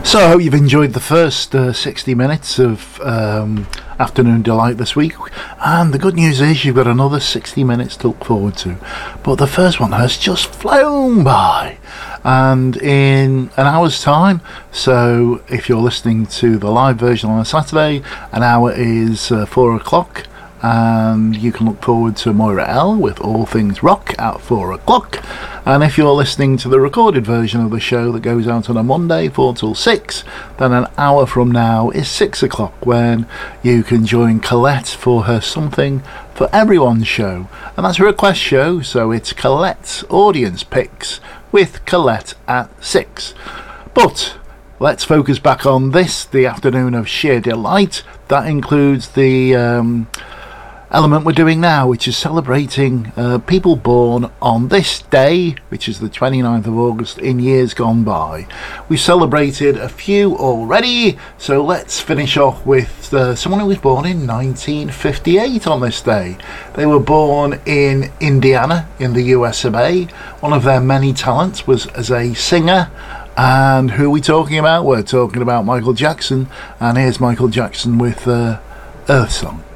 So I hope you've enjoyed the first 60 minutes of Afternoon Delight this week, and the good news is you've got another 60 minutes to look forward to, but the first one has just flown by, and in an hour's time, so if you're listening to the live version on a Saturday, an hour is 4 o'clock, and you can look forward to Moira L with All Things Rock at 4 o'clock. And if you're listening to the recorded version of the show that goes out on a Monday 4 till 6, then an hour from now is 6 o'clock, when you can join Colette for her Something for Everyone show, and that's a request show, so it's Colette's audience picks with Colette at 6. But let's focus back on this, the afternoon of sheer delight. That includes the element we're doing now, which is celebrating people born on this day, which is the 29th of August in years gone by. We've celebrated a few already, so let's finish off with someone who was born in 1958 on this day. They were born in Indiana in the US of A. One of their many talents was as a singer. And who are we talking about? We're talking about Michael Jackson, and here's Michael Jackson with Earth Song.